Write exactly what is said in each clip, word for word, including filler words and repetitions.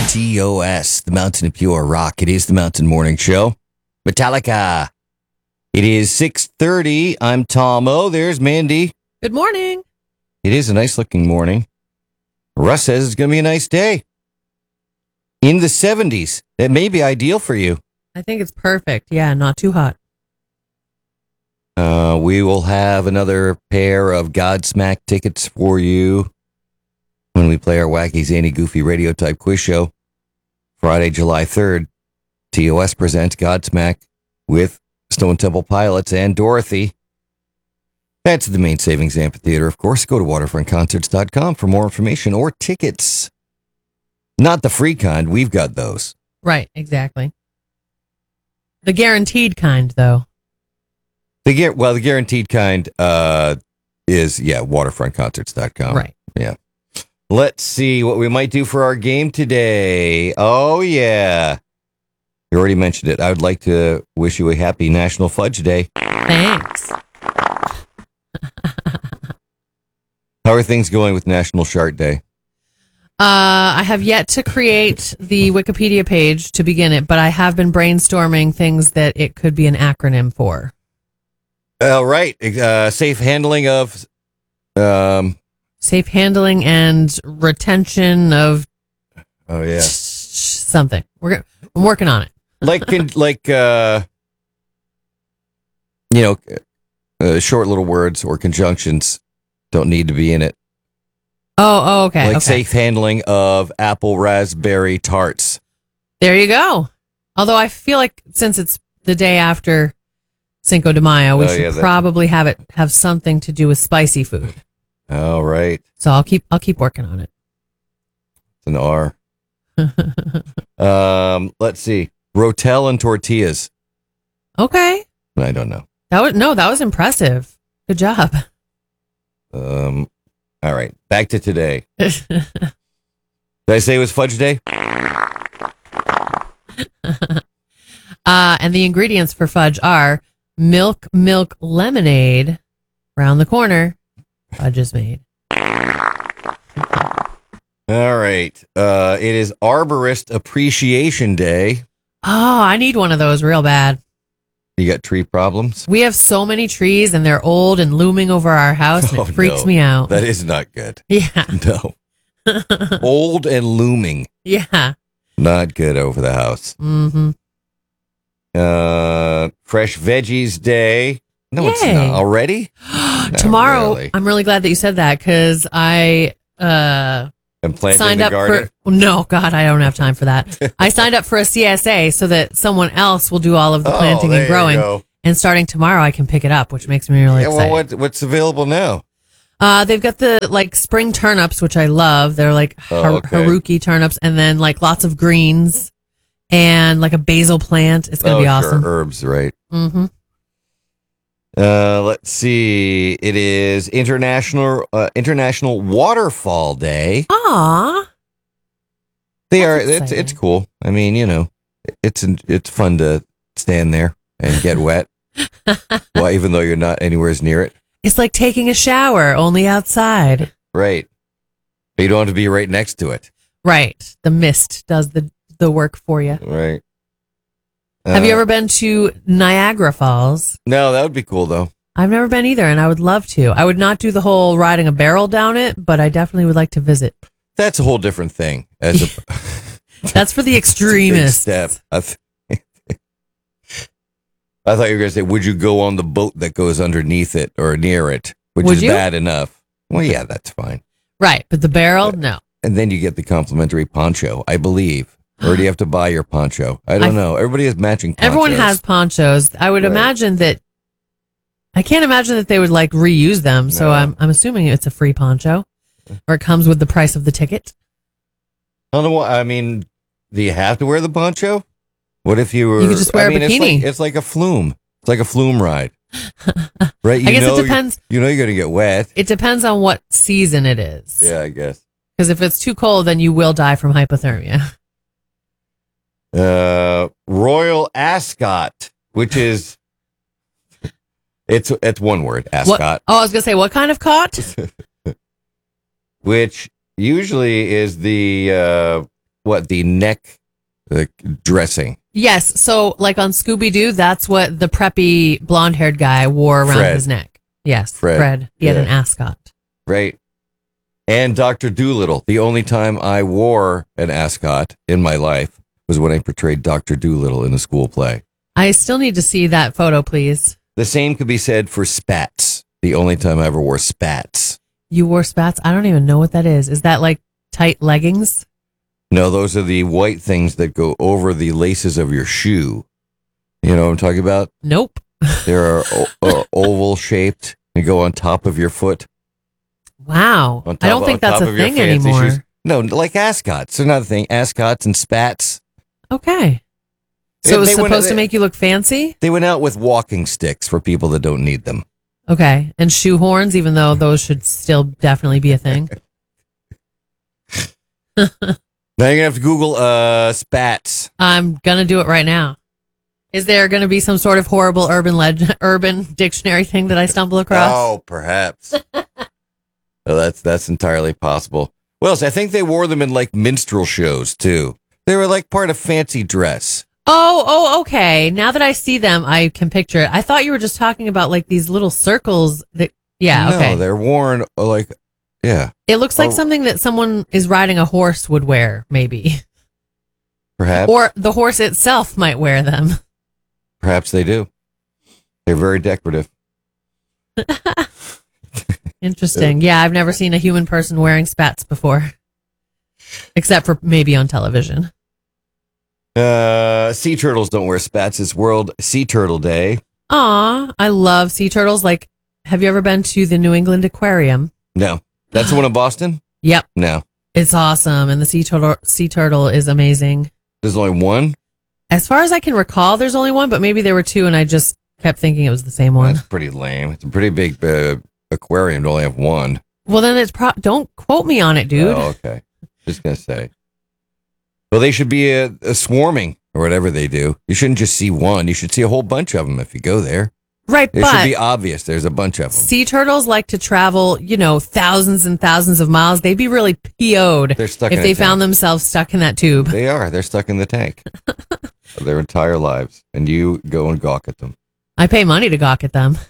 T O S, the Mountain of Pure Rock. It is the Mountain Morning Show. Metallica. It is six thirty. I'm Tom O. There's Mandy. Good morning. It is a nice looking morning. Russ says it's going to be a nice day. In the seventies. That may be ideal for you. I think it's perfect. Yeah, not too hot. Uh, we will have another pair of Godsmack tickets for you when we play our wacky, zany, goofy radio type quiz show. Friday, July third. T O S presents Godsmack with Stone Temple Pilots and Dorothy. That's the Main Savings Amphitheater, of course. Go to waterfront concerts dot com for more information or tickets. Not the free kind. We've got those. Right, exactly. The guaranteed kind, though. The get well, the guaranteed kind uh, is, yeah, waterfront concerts dot com. Right. Yeah. Let's see what we might do for our game today. Oh, yeah. You already mentioned it. I would like to wish you a happy National Fudge Day. Thanks. How are things going with National Shart Day? Uh, I have yet to create the Wikipedia page to begin it, but I have been brainstorming things that it could be an acronym for. All right. Uh, safe handling of... Um, Safe handling and retention of... Oh, yeah. Something. We're go- I'm working on it. like, like uh, you know, uh, short little words or conjunctions don't need to be in it. Oh, oh okay. Like okay. safe handling of apple raspberry tarts. There you go. Although I feel like since it's the day after Cinco de Mayo, we Oh, should yeah, that- probably have it have something to do with spicy food. All right. So I'll keep I'll keep working on it. It's an R. um, let's see. Rotel and tortillas. Okay. I don't know. That was no, that was impressive. Good job. Um, all right. Back to today. Did I say it was fudge day? uh, and the ingredients for fudge are milk, milk, lemonade. Around the corner, fudge is made. All right. Uh, it is Arborist Appreciation Day. Oh, I need one of those real bad. You got tree problems? We have so many trees and they're old and looming over our house and Oh, it freaks no. me out. That is not good. Yeah. No. Old and looming. Yeah. Not good over the house. Mm-hmm. Uh, Fresh Veggies Day. No, it's Yay. not. Already? Not Tomorrow, really. I'm really glad that you said that because I uh, And planted signed in the up garden? for. No, God, I don't have time for that. I signed up for a C S A so that someone else will do all of the Oh, planting there and you growing. go. And starting tomorrow, I can pick it up, which makes me really Yeah, excited. well, what, what's available now? Uh, they've got the like spring turnips, which I love. They're like Oh, har- okay. Haruki turnips, and then like lots of greens and like a basil plant. It's gonna oh, be sure. awesome. Herbs, right. Mm-hmm. Uh, let's see. It is International uh, International Waterfall Day. Aw, They That's are. It's exciting. it's cool. I mean, you know, it's it's fun to stand there and get wet. Well, even though you're not anywhere near it, it's like taking a shower, only outside. right? But you don't have to be right next to it, Right, the mist does the the work for you. right? Have you Uh, ever been to Niagara Falls? No, that would be cool though. I've never been either, and I would love to. I would not do the whole riding a barrel down it, but I definitely would like to visit. That's a whole different thing. As a That's for the It's a big extremists. step. I, th- I thought you were going to say, would you go on the boat that goes underneath it or near it, which Would is you? bad enough. Well, yeah, that's fine. Right, but the barrel, no. And then you get the complimentary poncho, I believe. Or do you have to buy your poncho? I don't I- know. Everybody has matching ponchos. Everyone has ponchos. I would Right. imagine that. I can't imagine that they would like reuse them. So No. I'm I'm assuming it's a free poncho, or it comes with the price of the ticket. I don't know what, I mean, do you have to wear the poncho? What if you were... You could just wear I a mean, bikini. It's like, it's like a flume. It's like a flume ride. Right? You I guess know, it depends. You know you're going to get wet. It depends on what season it is. Yeah, I guess. Because if it's too cold, then you will die from hypothermia. Uh, Royal Ascot, which is... It's it's one word, What? ascot, Oh, I was gonna say, what kind of cot? which usually is the uh, what the neck the dressing. Yes. So, like on Scooby Doo, that's what the preppy blonde haired guy wore around Fred. his neck. Yes. Fred. Fred. He Yeah. had an ascot. Right. And Doctor Doolittle. The only time I wore an ascot in my life was when I portrayed Doctor Doolittle in a school play. I still need to see that photo, please. The same could be said for spats. The only time I ever wore spats. You wore spats? I don't even know what that is. Is that like tight leggings? No, those are the white things that go over the laces of your shoe. You know what I'm talking about? Nope. They're o- o- oval shaped and go on top of your foot. Wow. On top, I don't think on that's top a of your thing fancy anymore. shoes. No, like ascots. They're not a thing. Ascots and spats. Okay. So They- it was they went- supposed to they- make you look fancy? They went out with walking sticks for people that don't need them. Okay. And shoe horns, even though those should still definitely be a thing. Now you're going to have to Google uh, spats. I'm going to do it right now. Is there going to be some sort of horrible urban leg- urban dictionary thing that I stumble across? Oh, perhaps. Well, that's that's entirely possible. Well, I think they wore them in like minstrel shows too. They were like part of fancy dress. Oh, oh, okay. Now that I see them, I can picture it. I thought you were just talking about like these little circles that, yeah, no, okay. they're worn uh, like, yeah, It looks like Oh. something that someone is riding a horse would wear, maybe. perhaps. Or the horse itself might wear them. Perhaps they do. They're very decorative. Interesting. Yeah, I've never seen a human person wearing spats before. Except for maybe on television. Uh, sea turtles don't wear spats. It's World Sea Turtle Day. Aw, I love sea turtles. Like, have you ever been to the New England Aquarium? No, that's the one in Boston. Yep. No, It's awesome. And the sea turtle, sea turtle is amazing. there's only one. As far as I can recall, there's only one, but maybe there were two, and I just kept thinking it was the same one. That's pretty lame. It's a pretty big uh, aquarium to only have one. Well, then it's pro- don't quote me on it, dude. Oh, okay. Just gonna say. Well, they should be a, a swarming or whatever they do. You shouldn't just see one. You should see a whole bunch of them if you go there. Right, It but should be obvious. There's a bunch of them. sea turtles like to travel, you know, thousands and thousands of miles. They'd be really P O'd They're stuck if in they a found tank. themselves stuck in that tube. They are. They're stuck in the tank their entire lives, and you go and gawk at them. I pay money to gawk at them.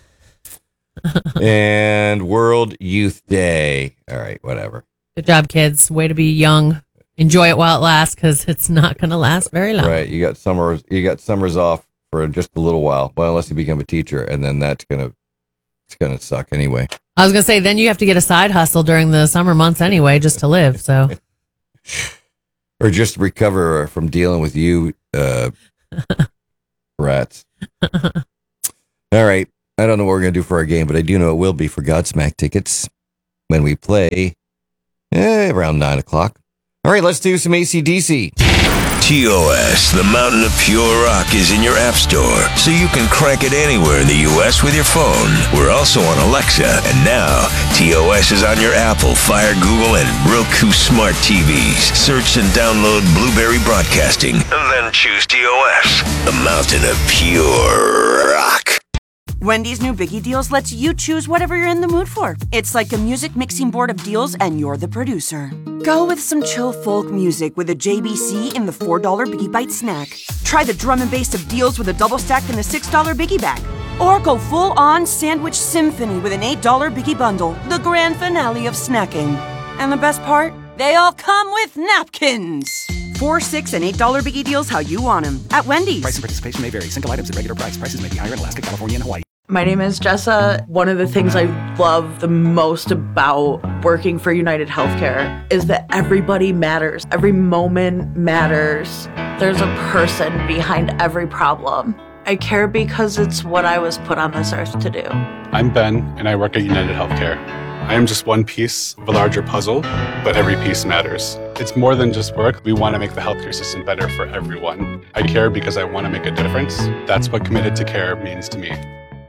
And World Youth Day. All right, whatever. Good job, kids. Way to be young. Enjoy it while it lasts, because it's not going to last very long. Right, you got summers. You got summers off for just a little while. Well, unless you become a teacher, and then that's gonna it's gonna suck anyway. I was going to say, then you have to get a side hustle during the summer months anyway, just to live. So, Or just recover from dealing with you, uh, rats. All right. I don't know what we're going to do for our game, but I do know it will be for Godsmack tickets when we play eh, around nine o'clock. All right, let's do some A C D C. T O S, the mountain of pure rock, is in your app store, so you can crank it anywhere in the U S with your phone. We're also on Alexa, and now T O S is on your Apple, Fire, Google, and Roku smart T Vs. Search and download Blueberry Broadcasting, and then choose T O S, the mountain of pure rock. Wendy's new Biggie Deals lets you choose whatever you're in the mood for. It's like a music mixing board of deals, and you're the producer. Go with some chill folk music with a J B C in the four dollar Biggie Bite snack. Try the drum and bass of deals with a double stack in the six dollar Biggie Bag. Or go full-on sandwich symphony with an eight dollar Biggie Bundle, the grand finale of snacking. And the best part? They all come with napkins. Four, six, and eight dollar Biggie Deals how you want them at Wendy's. Price and participation may vary. Single items at regular price. Prices may be higher in Alaska, California, and Hawaii. My name is Jessa. One of the things I love the most about working for United Healthcare is that everybody matters. Every moment matters. There's a person behind every problem. I care because it's what I was put on this earth to do. I'm Ben, and I work at United Healthcare. I am just one piece of a larger puzzle, but every piece matters. It's more than just work. We want to make the healthcare system better for everyone. I care because I want to make a difference. That's what committed to care means to me.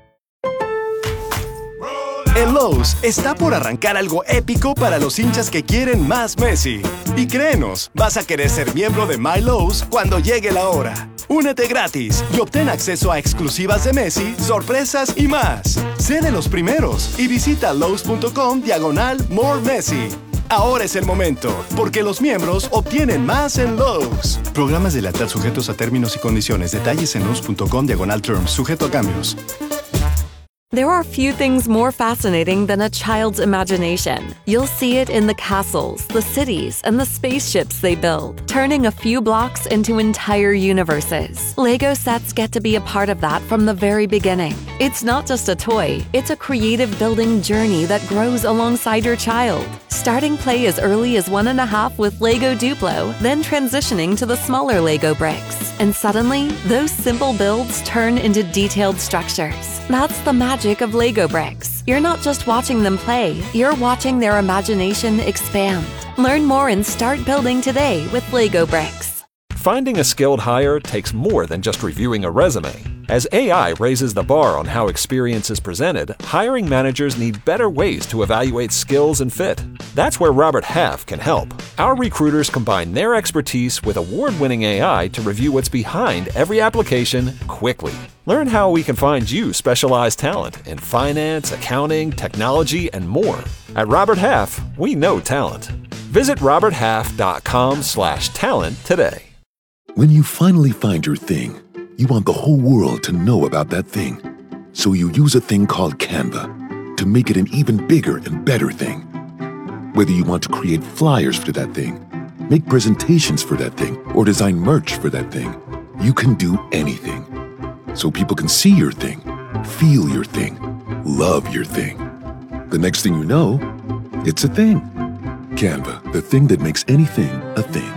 En Lowe's está por arrancar algo épico para los hinchas que quieren más Messi. Y créenos, vas a querer ser miembro de My Lowe's cuando llegue la hora. Únete gratis y obtén acceso a exclusivas de Messi, sorpresas y más. Sé de los primeros y visita Lowe's punto com diagonal More Messi. Ahora es el momento, porque los miembros obtienen más en Lowe's. Programas de lealtad sujetos a términos y condiciones. Detalles en Lowe's punto com diagonal terms, sujeto a cambios. There are few things more fascinating than a child's imagination. You'll see it in the castles, the cities, and the spaceships they build, turning a few blocks into entire universes. Lego sets get to be a part of that from the very beginning. It's not just a toy, it's a creative building journey that grows alongside your child. Starting play as early as one and a half with Lego Duplo, then transitioning to the smaller Lego bricks. And suddenly, those simple builds turn into detailed structures. That's the magic of Lego bricks. You're not just watching them play, you're watching their imagination expand. Learn more and start building today with Lego bricks. Finding a skilled hire takes more than just reviewing a resume. As A I raises the bar on how experience is presented, hiring managers need better ways to evaluate skills and fit. That's where Robert Half can help. Our recruiters combine their expertise with award-winning A I to review what's behind every application quickly. Learn how we can find you specialized talent in finance, accounting, technology, and more. At Robert Half, we know talent. Visit robert half dot com slash talent today. When you finally find your thing, you want the whole world to know about that thing. So you use a thing called Canva to make it an even bigger and better thing. Whether you want to create flyers for that thing, make presentations for that thing, or design merch for that thing, you can do anything. So people can see your thing, feel your thing, love your thing. The next thing you know, it's a thing. Canva, the thing that makes anything a thing.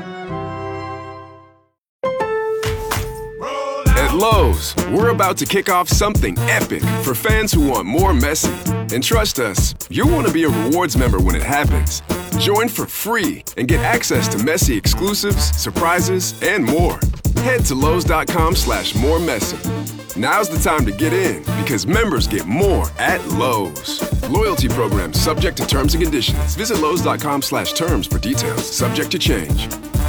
At Lowe's, we're about to kick off something epic for fans who want more Messi. And trust us, you'll want to be a rewards member when it happens. Join for free and get access to Messi exclusives, surprises, and more. Head to Lowe's.com slash more Messi. Now's the time to get in because members get more at Lowe's. Loyalty program subject to terms and conditions. Visit Lowe's.com slash terms for details. Subject to change.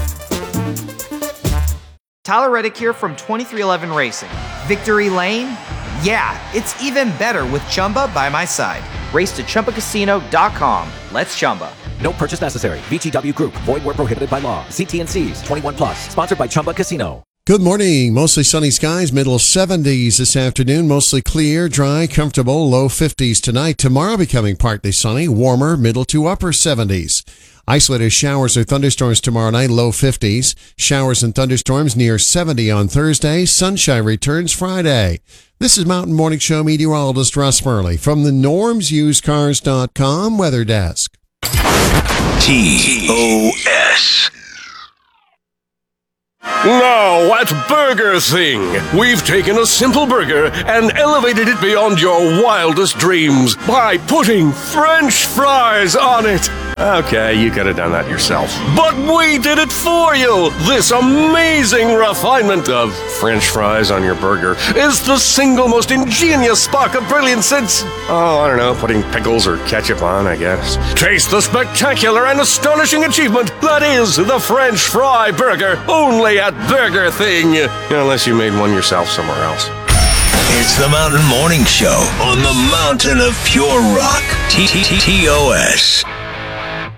Tyler Reddick here from twenty-three eleven Racing. Victory Lane? Yeah, it's even better with Chumba by my side. Race to Chumba Casino dot com. Let's Chumba. No purchase necessary. V G W Group. Void where prohibited by law. See T and C's. twenty-one plus. Sponsored by Chumba Casino. Good morning. Mostly sunny skies, middle seventies this afternoon. Mostly clear, dry, comfortable, low fifties tonight. Tomorrow becoming partly sunny, warmer, middle to upper seventies. Isolated showers or thunderstorms tomorrow night, low fifties. Showers and thunderstorms near seventy on Thursday. Sunshine returns Friday. This is Mountain Morning Show meteorologist Russ Murley from the norms used cars dot com weather desk. T O S Now at Burger Thing, we've taken a simple burger and elevated it beyond your wildest dreams by putting French fries on it. Okay, you could have done that yourself. But we did it for you! This amazing refinement of French fries on your burger is the single most ingenious spark of brilliance since, oh, I don't know, putting pickles or ketchup on, I guess. Taste the spectacular and astonishing achievement that is the French Fry Burger, only at Burger Thing. Unless you made one yourself somewhere else. It's the Mountain Morning Show on the Mountain of Pure Rock. T T T O S.